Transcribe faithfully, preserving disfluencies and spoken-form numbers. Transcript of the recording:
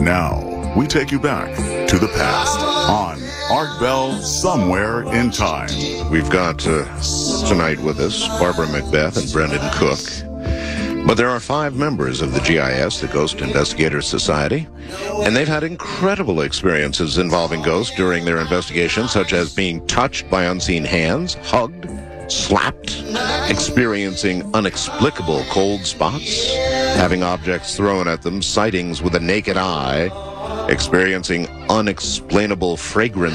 Now, we take you back to the past on Art Bell Somewhere in Time. We've got uh, tonight with us Barbara Macbeth and Brendan Cook. But there are five members of the G I S, the Ghost Investigators Society, and they've had incredible experiences involving ghosts during their investigations, such as being touched by unseen hands, hugged, slapped, experiencing inexplicable cold spots, having objects thrown at them, sightings with the naked eye, experiencing unexplainable fragrance